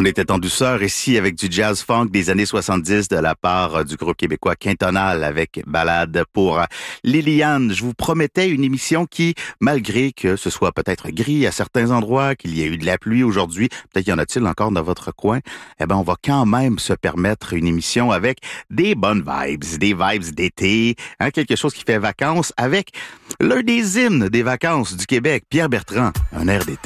On était en douceur ici avec du jazz funk des années 70 de la part du groupe québécois Quintonal avec Ballade pour Liliane. Je vous promettais une émission qui, malgré que ce soit peut-être gris à certains endroits, qu'il y ait eu de la pluie aujourd'hui, peut-être y en a-t-il encore dans votre coin, eh ben on va quand même se permettre une émission avec des bonnes vibes, des vibes d'été, quelque chose qui fait vacances avec l'un des hymnes des vacances du Québec, Pierre Bertrand, un air d'été.